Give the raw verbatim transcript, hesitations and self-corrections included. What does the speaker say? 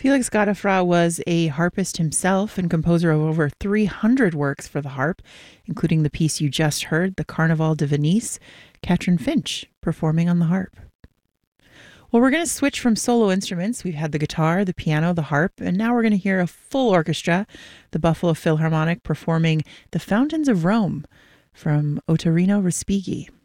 Felix Godefroy was a harpist himself and composer of over three hundred works for the harp, including the piece you just heard, the Carnaval de Venise, Katrin Finch performing on the harp. Well, we're going to switch from solo instruments. We've had the guitar, the piano, the harp, and now we're going to hear a full orchestra, the Buffalo Philharmonic performing The Fountains of Rome from Ottorino Respighi.